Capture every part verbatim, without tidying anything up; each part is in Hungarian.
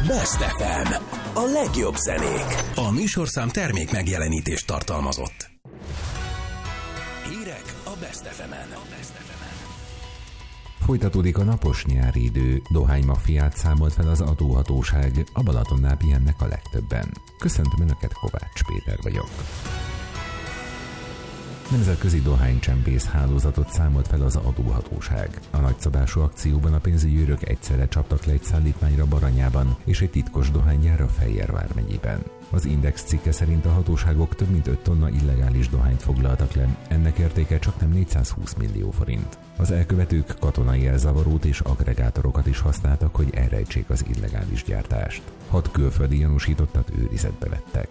Best ef em. A legjobb zenék. A műsorszám termék megjelenítést tartalmazott. Hírek a Best ef emen. Folytatódik a napos nyári idő, dohánymafiát számolt fel az adóhatóság, a Balatonnál pihennek a legtöbben. Köszöntöm Önöket, Kovács Péter vagyok. Nemzetközi dohánycsempész hálózatot számolt fel az adóhatóság. A nagyszabású akcióban a pénzügyőrök egyszerre csaptak le egy szállítmányra Baranyában és egy titkos dohánygyárra Fejér megyében. Az Index cikke szerint a hatóságok több mint öt tonna illegális dohányt foglaltak le, ennek értéke csaknem négyszázhúsz millió forint. Az elkövetők katonai elzavarót és agregátorokat is használtak, hogy elrejtsék az illegális gyártást. Hat külföldi gyanúsítottat őrizetbe vettek.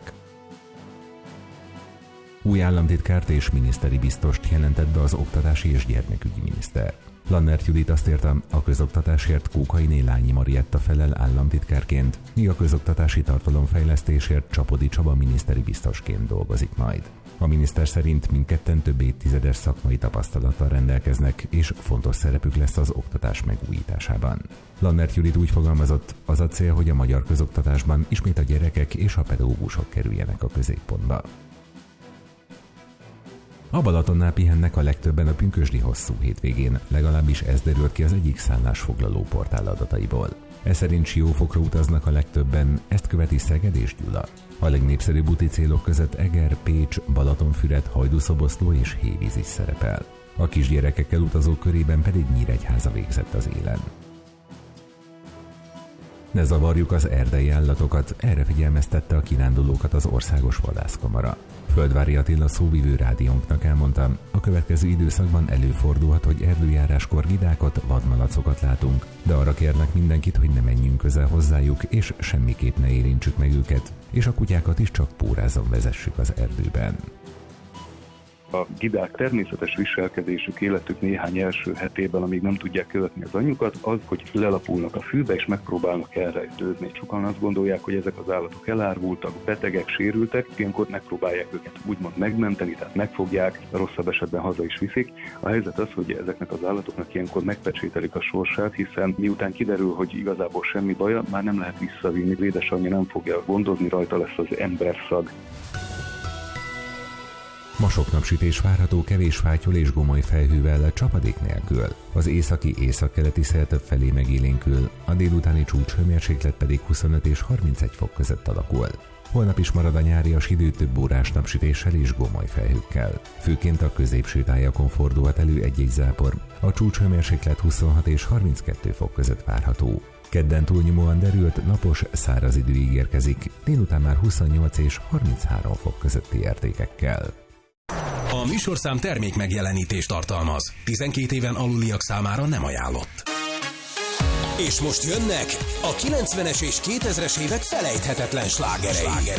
Új államtitkárt és miniszteri biztost jelentett be az oktatási és gyermekügyi miniszter. Lannert Judit azt írta, a közoktatásért Kókainé Lányi Marietta felel államtitkárként, míg a közoktatási tartalomfejlesztésért Csapodi Csaba miniszteri biztosként dolgozik majd. A miniszter szerint mindketten több évtizedes szakmai tapasztalattal rendelkeznek, és fontos szerepük lesz az oktatás megújításában. Lannert Judit úgy fogalmazott, az a cél, hogy a magyar közoktatásban ismét a gyerekek és a pedagógusok kerüljenek a középpontba. A Balatonnál pihennek a legtöbben a pünkösdi hosszú hétvégén, legalábbis ez derült ki az egyik szállásfoglaló portál adataiból. Ez szerint Siófokra utaznak a legtöbben, ezt követi Szeged és Gyula. A legnépszerűbb úti célok között Eger, Pécs, Balatonfüred, Hajdúszoboszló és Hévíz is szerepel. A kisgyerekekkel utazók körében pedig Nyíregyháza végzett az élen. Ne zavarjuk az erdei állatokat, erre figyelmeztette a kirándulókat az Országos Vadászkamara. Földvári Attila szóvivő rádiónknak elmondta, a következő időszakban előfordulhat, hogy erdőjáráskor gidákat, vadmalacokat látunk, de arra kérnek mindenkit, hogy ne menjünk közel hozzájuk, és semmiképp ne érintsük meg őket, és a kutyákat is csak pórázon vezessük az erdőben. A gidák természetes viselkedésük életük néhány első hetében, amíg nem tudják követni az anyjukat, az, hogy lelapulnak a fűbe és megpróbálnak elrejtőzni. Sokan azt gondolják, hogy ezek az állatok elárvultak, betegek, sérültek, ilyenkor megpróbálják őket úgymond megmenteni, tehát megfogják, rosszabb esetben haza is viszik. A helyzet az, hogy ezeknek az állatoknak ilyenkor megpecsételik a sorsát, hiszen miután kiderül, hogy igazából semmi baja, már nem lehet visszavinni, édesanyja nem fogja gondozni, rajta lesz az emberszag. Ma sok napsütés várható, kevés fátyol és gomoly felhővel, csapadék nélkül. Az északi északkeleti szél több felé megélénkül, a délutáni csúcshőmérséklet pedig huszonöt és harmincegy fok között alakul. Holnap is marad a nyárias idő több órás napsütéssel és gomoly felhőkkel. Főként a középső tájakon fordulhat elő egy-egy zápor, a csúcshőmérséklet huszonhat és harminckettő fok között várható. Kedden túlnyomóan derült, napos, száraz idő ígérkezik, délután már huszonnyolc és harminchárom fok közötti értékekkel. A műsorszám termék megjelenítést tartalmaz. tizenkét éven aluliak számára nem ajánlott. És most jönnek a kilencvenes és kétezres évek felejthetetlen slágerei.